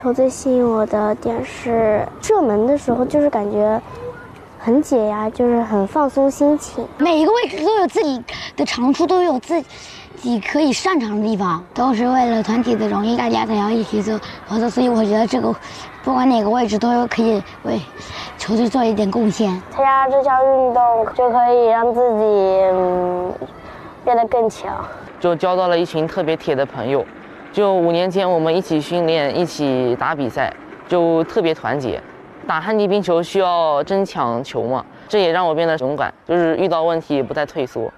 我最吸引我的点是射门的时候，就是感觉很解压，就是很放松心情。 每一个位置都有自己的长处，都有自己可以擅长的地方，都是为了团体的荣誉，大家才要一起做合作。所以我觉得这个不管哪个位置都有可以为球队做一点贡献。 参加这项运动就可以让自己变得更强， 就交到了一群特别铁的朋友。就5年前我们一起训练，一起打比赛，就特别团结。打旱地冰球需要争抢球嘛，这也让我变得勇敢，就是遇到问题不再退缩。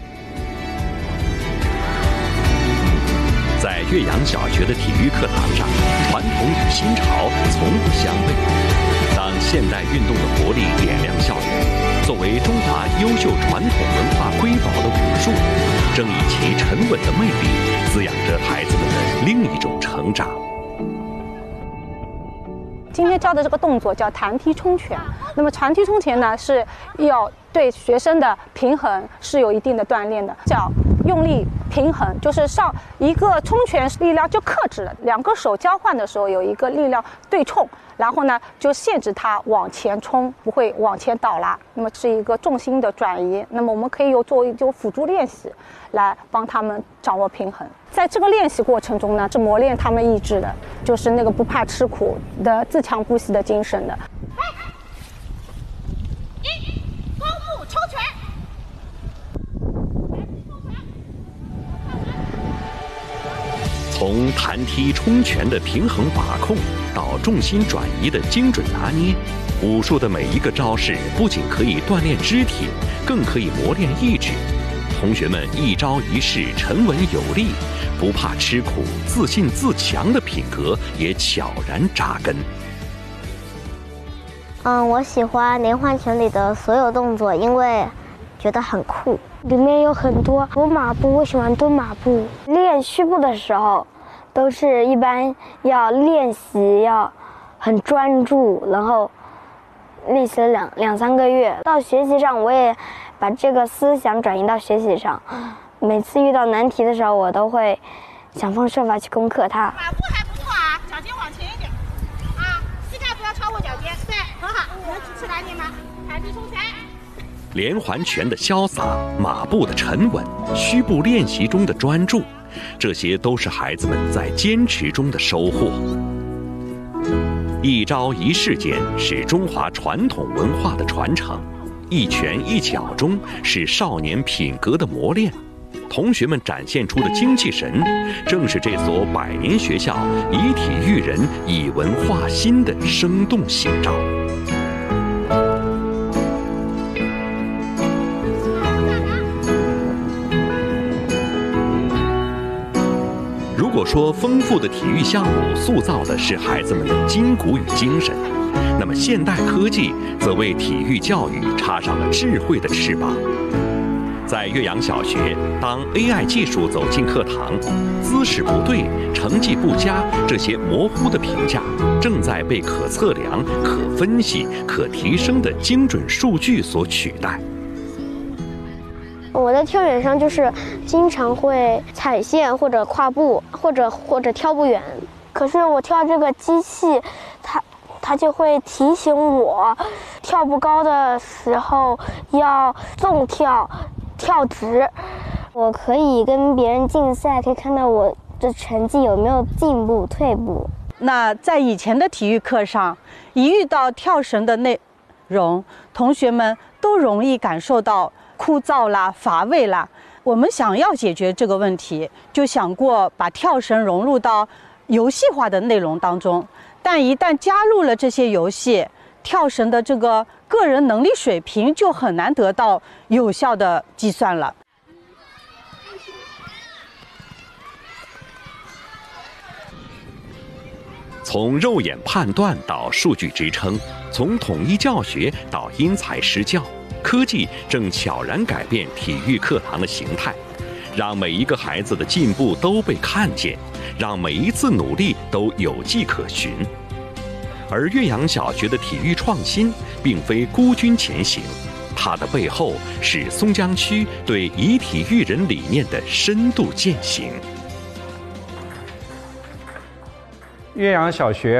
在岳阳小学的体育课堂上，传统与新潮从不相悖。当现代运动的活力点亮校园，作为中华优秀传统文化瑰宝的武术，正以其沉稳的魅力，滋养着孩子们的另一种成长。 今天教的这个动作叫弹踢冲拳。那么弹踢冲拳呢，是要对学生的平衡是有一定的锻炼的，叫用力平衡，就是上一个冲拳力量就克制了，两个手交换的时候有一个力量对冲，然后呢就限制它往前冲，不会往前倒拉。那么是一个重心的转移。那么我们可以作为辅助练习来帮他们掌握平衡。在这个练习过程中呢，是磨练他们意志的，就是那个不怕吃苦的自强不息的精神的。 弓步抽拳。 从弹踢冲拳的平衡把控到重心转移的精准拿捏，武术的每一个招式不仅可以锻炼肢体，更可以磨练意志。同学们一招一式沉稳有力，不怕吃苦、自信自强的品格也悄然扎根。 我喜欢连环拳里的所有动作，因为觉得很酷。里面有很多蹲马步，我喜欢蹲马步。练虚步的时候，都是一般要练习，要很专注，然后练习了两三个月。到学习上，我也把这个思想转移到学习上。每次遇到难题的时候，我都会想方设法去攻克它。 马步还不错啊，脚尖往前一点啊，膝盖不要超过脚尖，对，很好，能举起来点吗？弹踢冲拳。 连环拳的潇洒，马步的沉稳，虚步练习中的专注，这些都是孩子们在坚持中的收获。一招一式间是中华传统文化的传承，一拳一脚中是少年品格的磨练。同学们展现出的精气神，正是这所100年学校以体育人、以文化心的生动写照。如果说丰富的体育项目塑造的是孩子们的筋骨与精神，那么现代科技则为体育教育插上了智慧的翅膀。在岳阳小学，当 AI 技术走进课堂，姿势不对、成绩不佳这些模糊的评价，正在被可测量、可分析、可提升的精准数据所取代。 我在跳远上就是经常会踩线或者跨步或者跳不远，可是我跳这个机器，它就会提醒我跳不高的时候要纵跳，跳直。我可以跟别人竞赛，可以看到我的成绩有没有进步退步。 那在以前的体育课上，一遇到跳绳的内容，同学们都容易感受到枯燥啦、乏味啦。我们想要解决这个问题，就想过把跳绳融入到游戏化的内容当中。但一旦加入了这些游戏，跳绳的这个个人能力水平就很难得到有效的计算了。 从肉眼判断到数据支撑，从统一教学到因材施教，科技正悄然改变体育课堂的形态，让每一个孩子的进步都被看见，让每一次努力都有迹可循。而岳阳小学的体育创新并非孤军前行，它的背后是松江区对以体育人理念的深度践行。 岳阳小学